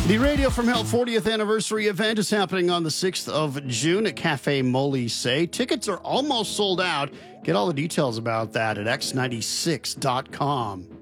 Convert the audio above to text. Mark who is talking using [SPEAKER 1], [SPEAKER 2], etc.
[SPEAKER 1] The Radio from Hell 40th anniversary event is happening on the 6th of June at Cafe Molise. Tickets are almost sold out. Get all the details about that at x96.com.